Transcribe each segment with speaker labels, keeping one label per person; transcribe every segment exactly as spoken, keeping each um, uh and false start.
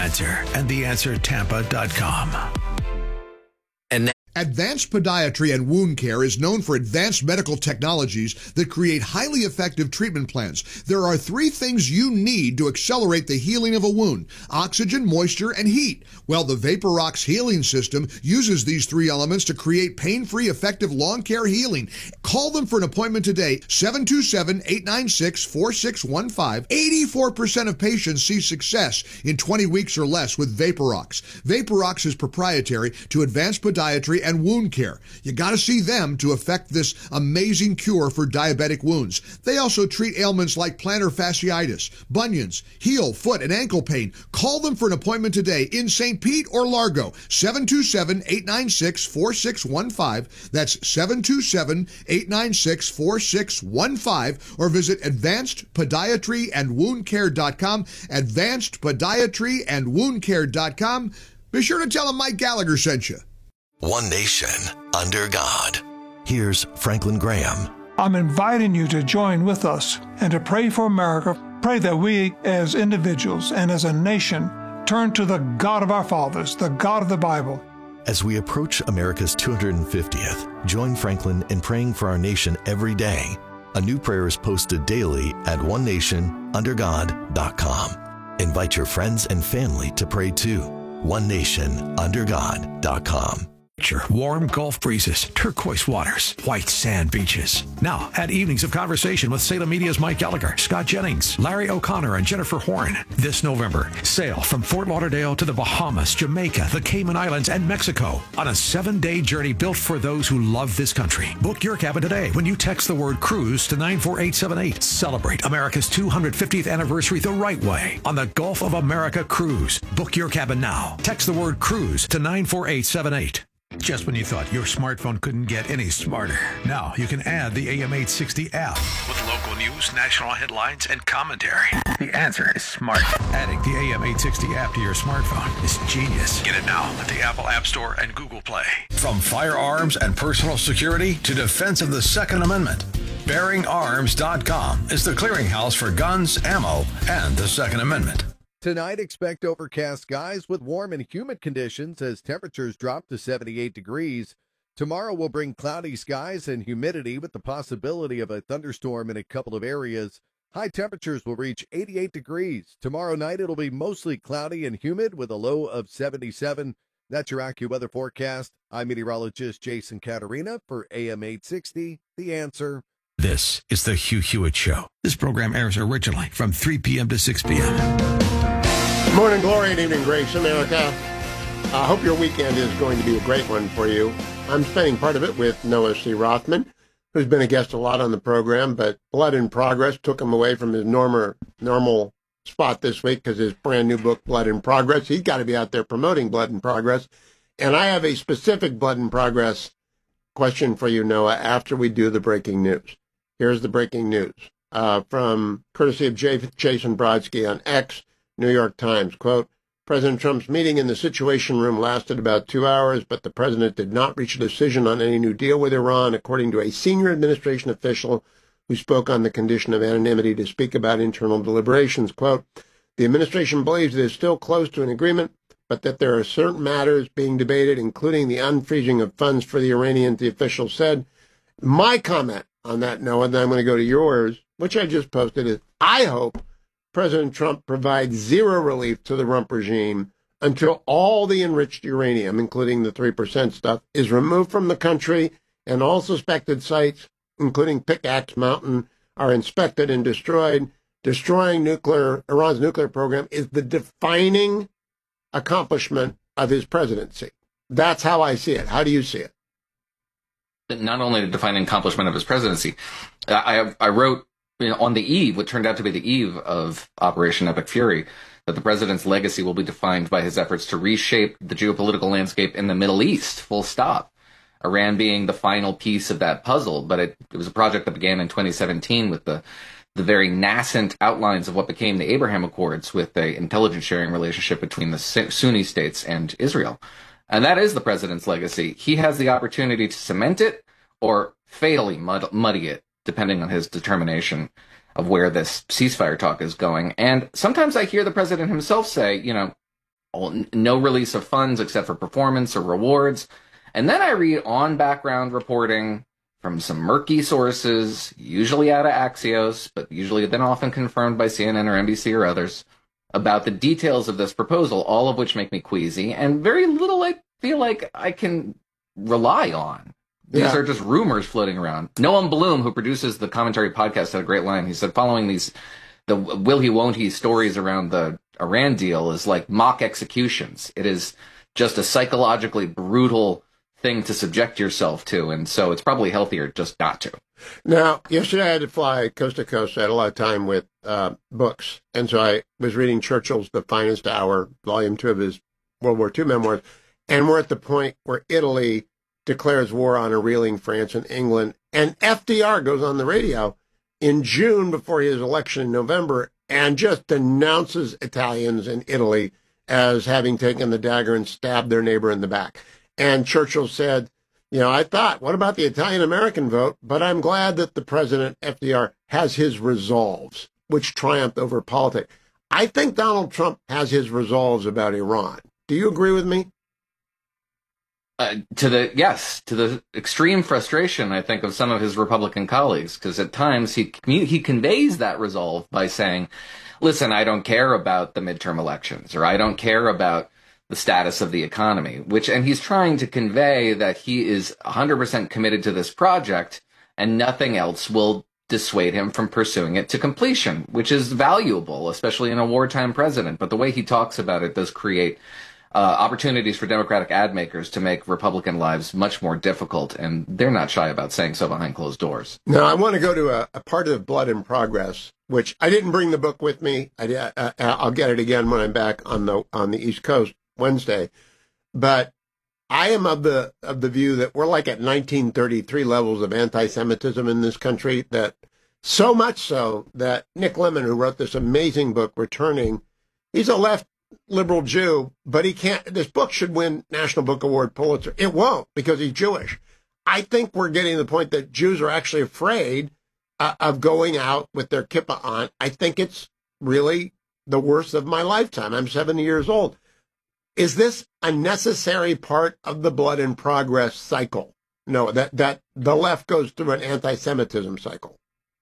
Speaker 1: Answer and the answer tampa dot com. And
Speaker 2: Advanced Podiatry and Wound Care is known for advanced medical technologies that create highly effective treatment plans. There are three things you need to accelerate the healing of a wound: oxygen, moisture, and heat. Well, the VaporRox healing system uses these three elements to create pain-free, effective lawn care healing. Call them for an appointment today, seven two seven, eight nine six, four six one five. eighty-four percent of patients see success in twenty weeks or less with VaporRox. VaporRox is proprietary to Advanced Podiatry and Wound Care. You got to see them to effect this amazing cure for diabetic wounds. They also treat ailments like plantar fasciitis, bunions, heel, foot, and ankle pain. Call them for an appointment today in Saint Pete or Largo, seven two seven, eight nine six, four six one five. That's seven two seven, eight nine six, four six one five, or visit advanced podiatry and wound care dot com, advanced podiatry and wound care dot com. Be sure to tell them Mike Gallagher sent you.
Speaker 3: One nation under God. Here's Franklin Graham.
Speaker 4: I'm inviting you to join with us and to pray for America. Pray that we as individuals and as a nation turn to the God of our fathers, the God of the Bible.
Speaker 3: As we approach America's two hundred fiftieth, join Franklin in praying for our nation every day. A new prayer is posted daily at one nation under god dot com. Invite your friends and family to pray too. one nation under god dot com.
Speaker 1: Warm Gulf breezes, turquoise waters, white sand beaches. Now, add evenings of conversation with Salem Media's Mike Gallagher, Scott Jennings, Larry O'Connor, and Jennifer Horn. This November, sail from Fort Lauderdale to the Bahamas, Jamaica, the Cayman Islands, and Mexico on a seven-day journey built for those who love this country. Book your cabin today when you text the word cruise to nine four eight seven eight. Celebrate America's two hundred fiftieth anniversary the right way on the Gulf of America Cruise. Book your cabin now. Text the word cruise to nine four eight seven eight. Just when you thought your smartphone couldn't get any smarter, now you can add the A M eight sixty app with local news, national headlines, and commentary. The answer is smart. Adding the A M eight sixty app to your smartphone is genius. Get it now at the Apple App Store and Google Play. From firearms and personal security to defense of the Second Amendment, bearing arms dot com is the clearinghouse for guns, ammo, and the Second Amendment.
Speaker 5: Tonight, expect overcast skies with warm and humid conditions as temperatures drop to seventy-eight degrees. Tomorrow will bring cloudy skies and humidity with the possibility of a thunderstorm in a couple of areas. High temperatures will reach eighty-eight degrees. Tomorrow night, it'll be mostly cloudy and humid with a low of seventy-seven. That's your AccuWeather forecast. I'm meteorologist Jason Caterina for A M eight sixty, The Answer.
Speaker 1: This is the Hugh Hewitt Show. This program airs originally from three p.m. to six p.m.
Speaker 6: Morning glory and evening grace, America. I hope your weekend is going to be a great one for you. I'm spending part of it with Noah C. Rothman, who's been a guest a lot on the program, but Blood in Progress took him away from his normal, normal spot this week because his brand new book, Blood in Progress, he's got to be out there promoting Blood in Progress. And I have a specific Blood in Progress question for you, Noah, after we do the breaking news. Here's the breaking news uh, from courtesy of J- Jason Brodsky on X. New York Times, quote, President Trump's meeting in the Situation Room lasted about two hours, but the president did not reach a decision on any new deal with Iran, according to a senior administration official who spoke on the condition of anonymity to speak about internal deliberations. Quote, the administration believes it is still close to an agreement, but that there are certain matters being debated, including the unfreezing of funds for the Iranians, the official said. My comment on that, Noah, and then I'm going to go to yours, which I just posted, is I hope President Trump provides zero relief to the Rump regime until all the enriched uranium, including the three percent stuff, is removed from the country and all suspected sites, including Pickaxe Mountain, are inspected and destroyed. Destroying nuclear, Iran's nuclear program is the defining accomplishment of his presidency. That's how I see it. How do you see it?
Speaker 7: Not only the defining accomplishment of his presidency, I, I wrote You know, on the eve, what turned out to be the eve of Operation Epic Fury, that the president's legacy will be defined by his efforts to reshape the geopolitical landscape in the Middle East, full stop. Iran being the final piece of that puzzle, but it, it was a project that began in twenty seventeen with the, the very nascent outlines of what became the Abraham Accords with the intelligence sharing relationship between the Sunni states and Israel. And that is the president's legacy. He has the opportunity to cement it or fatally mud- muddy it, depending on his determination of where this ceasefire talk is going. And sometimes I hear the president himself say, you know, no release of funds except for performance or rewards. And then I read on background reporting from some murky sources, usually out of Axios, but usually then often confirmed by C N N or N B C or others, about the details of this proposal, all of which make me queasy, and very little I feel like I can rely on. These yeah. are just rumors floating around. Noam Bloom, who produces the Commentary podcast, had a great line. He said, following these, the will he, won't he stories around the Iran deal is like mock executions. It is just a psychologically brutal thing to subject yourself to, and so it's probably healthier just not to.
Speaker 6: Now, yesterday I had to fly coast to coast. I had a lot of time with uh, books, and so I was reading Churchill's The Finest Hour, volume two of his World War Two memoirs, and we're at the point where Italy declares war on a reeling France and England, and F D R goes on the radio in June before his election in November and just denounces Italians in Italy as having taken the dagger and stabbed their neighbor in the back. And Churchill said, you know, I thought, what about the Italian-American vote? But I'm glad that the president, F D R, has his resolves, which triumphed over politics. I think Donald Trump has his resolves about Iran. Do you agree with me?
Speaker 7: Uh, to the yes, to the extreme frustration, I think, of some of his Republican colleagues, because at times he he conveys that resolve by saying, listen, I don't care about the midterm elections, or I don't care about the status of the economy, which, and he's trying to convey that he is one hundred percent committed to this project and nothing else will dissuade him from pursuing it to completion, which is valuable, especially in a wartime president. But the way he talks about it does create uh, opportunities for Democratic ad makers to make Republican lives much more difficult, and they're not shy about saying so behind closed doors.
Speaker 6: Now, I want to go to a, a part of Blood in Progress, which I didn't bring the book with me. I, uh, I'll get it again when I'm back on the on the East Coast Wednesday, but I am of the of the view that we're like at nineteen thirty-three levels of anti-Semitism in this country, that so much so that Nick Lemon, who wrote this amazing book, Returning, he's a left liberal Jew, but he can't, this book should win National Book Award, Pulitzer. It won't, because he's Jewish. I think we're getting to the point that Jews are actually afraid uh, of going out with their kippah on. I think it's really the worst of my lifetime. I'm seventy years old. Is this a necessary part of the Blood in Progress cycle? No, that, that the left goes through an anti-Semitism cycle.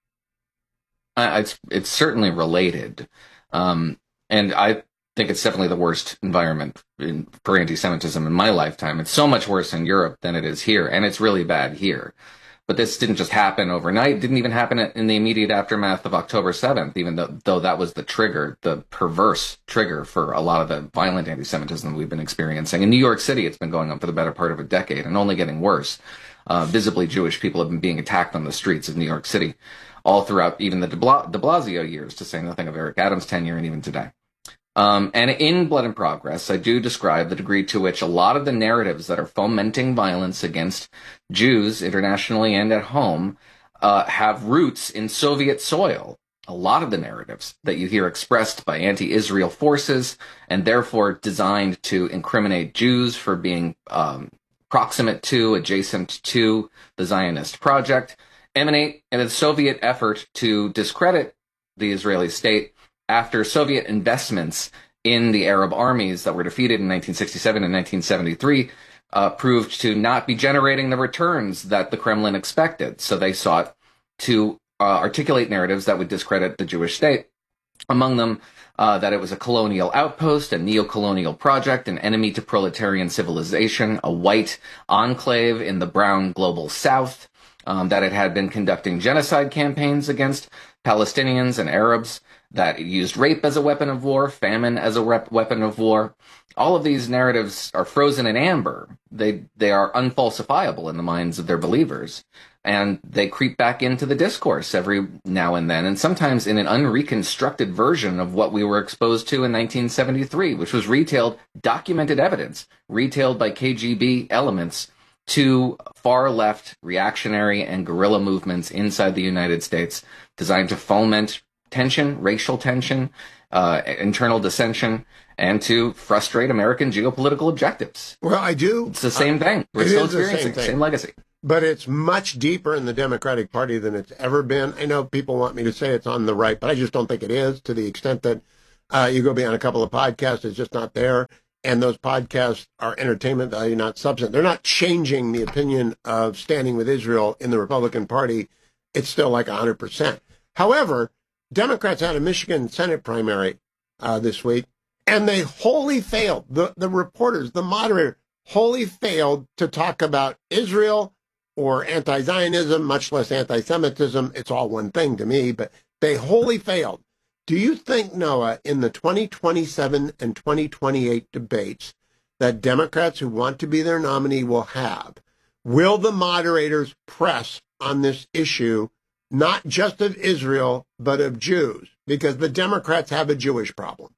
Speaker 7: Uh, it's it's certainly related, um, and I think it's definitely the worst environment in, for anti-Semitism in my lifetime. It's so much worse in Europe than it is here, and it's really bad here. But this didn't just happen overnight. It didn't even happen in the immediate aftermath of October seventh, even though, though that was the trigger, the perverse trigger for a lot of the violent anti-Semitism we've been experiencing. In New York City, it's been going on for the better part of a decade and only getting worse. Uh, visibly Jewish people have been being attacked on the streets of New York City all throughout even the de Blasio years, to say nothing of Eric Adams' tenure and even today. Um, and in Blood in Progress, I do describe the degree to which a lot of the narratives that are fomenting violence against Jews internationally and at home uh, have roots in Soviet soil. A lot of the narratives that you hear expressed by anti-Israel forces and therefore designed to incriminate Jews for being um, proximate to, adjacent to the Zionist project emanate in a Soviet effort to discredit the Israeli state after Soviet investments in the Arab armies that were defeated in nineteen sixty-seven and nineteen seventy-three uh, proved to not be generating the returns that the Kremlin expected. So they sought to uh, articulate narratives that would discredit the Jewish state, among them uh, that it was a colonial outpost, a neo-colonial project, an enemy to proletarian civilization, a white enclave in the brown global south, um, that it had been conducting genocide campaigns against Palestinians and Arabs, that it used rape as a weapon of war, famine as a rep- weapon of war. All of these narratives are frozen in amber. They they are unfalsifiable in the minds of their believers, and they creep back into the discourse every now and then, and sometimes in an unreconstructed version of what we were exposed to in nineteen seventy-three, which was retailed, documented evidence, retailed by K G B elements to far-left reactionary and guerrilla movements inside the United States designed to foment tension, racial tension, uh, internal dissension, and to frustrate American geopolitical objectives.
Speaker 6: Well, I do.
Speaker 7: It's the same uh, thing. We're still experiencing the same, same legacy.
Speaker 6: But it's much deeper in the Democratic Party than it's ever been. I know people want me to say it's on the right, but I just don't think it is, to the extent that Uh, you go beyond a couple of podcasts, it's just not there. And those podcasts are entertainment value, not substance. They're not changing the opinion of standing with Israel in the Republican Party. It's still like one hundred percent. However, Democrats had a Michigan Senate primary uh, this week, and they wholly failed. The, the reporters, the moderator, wholly failed to talk about Israel or anti-Zionism, much less anti-Semitism. It's all one thing to me, but they wholly failed. Do you think, Noah, in the twenty twenty-seven and twenty twenty-eight debates that Democrats who want to be their nominee will have, will the moderators press on this issue, not just of Israel, but of Jews? Because the Democrats have a Jewish problem.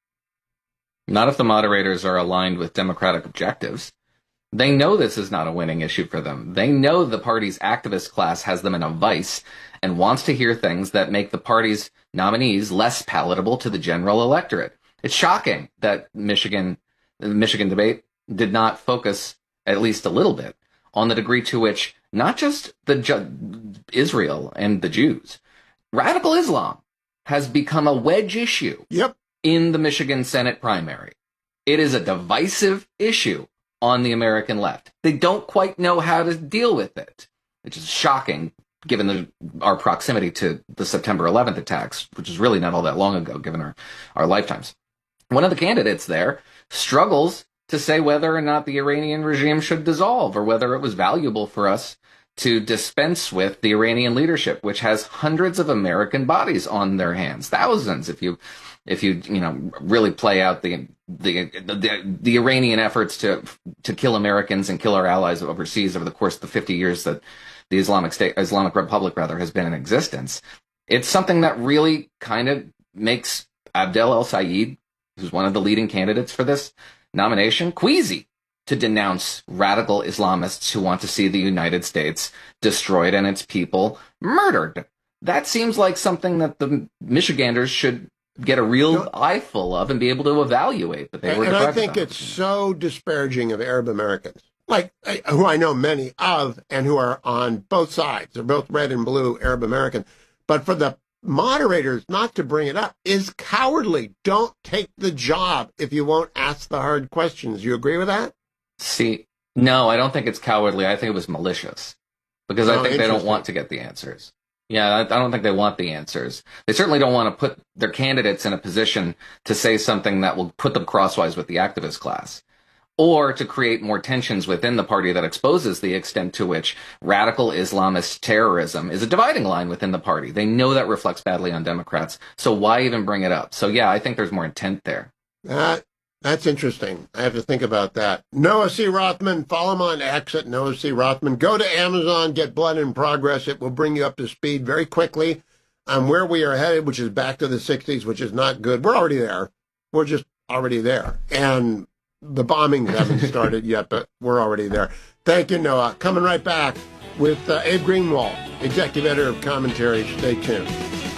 Speaker 7: Not if the moderators are aligned with Democratic objectives. They know this is not a winning issue for them. They know the party's activist class has them in a vice and wants to hear things that make the party's nominees less palatable to the general electorate. It's shocking that Michigan, the Michigan debate did not focus, at least a little bit, on the degree to which not just the Ju- Israel and the Jews, radical Islam has become a wedge issue
Speaker 6: Yep.
Speaker 7: in the Michigan Senate primary. It is a divisive issue on the American left. They don't quite know how to deal with it, which is shocking given the, our proximity to the September eleventh attacks, which is really not all that long ago, given our, our lifetimes. One of the candidates there struggles to say whether or not the Iranian regime should dissolve or whether it was valuable for us to dispense with the Iranian leadership, which has hundreds of American bodies on their hands, thousands if you if you you know really play out the the the, the Iranian efforts to to kill Americans and kill our allies overseas over the course of the fifty years that the Islamic State, Islamic Republic rather, has been in existence. It's something that really kind of makes Abdel El-Sayed, who's one of the leading candidates for this nomination, queasy to denounce radical Islamists who want to see the United States destroyed and its people murdered. That seems like something that the Michiganders should get a real no. eyeful of and be able to evaluate. But they
Speaker 6: and,
Speaker 7: were
Speaker 6: and I think it's so disparaging of Arab Americans, like who I know many of and who are on both sides. They're both red and blue Arab American. But for the moderators not to bring it up is cowardly. Don't take the job if you won't ask the hard questions. You agree with that?
Speaker 7: See, no, I don't think it's cowardly. I think it was malicious because
Speaker 6: Oh,
Speaker 7: I think they don't want to get the answers. Yeah, I, I don't think they want the answers. They certainly don't want to put their candidates in a position to say something that will put them crosswise with the activist class, or to create more tensions within the party that exposes the extent to which radical Islamist terrorism is a dividing line within the party. They know that reflects badly on Democrats, so why even bring it up? So yeah, I think there's more intent there.
Speaker 6: That, that's interesting. I have to think about that. Noah C. Rothman, follow him on X at Noah C. Rothman. Go to Amazon, get Blood in Progress. It will bring you up to speed very quickly on where we are headed, which is back to the sixties, which is not good. We're already there. We're just already there. And the bombings haven't started yet, but we're already there. Thank you, Noah. Coming right back with uh, Abe Greenwald, Executive Editor of Commentary. Stay tuned.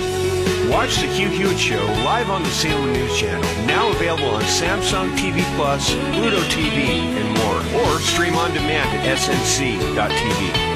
Speaker 8: Watch the Hugh Hewitt Show live on the Salem News Channel, now available on Samsung T V Plus, Pluto T V, and more, or stream on demand at S N C dot T V.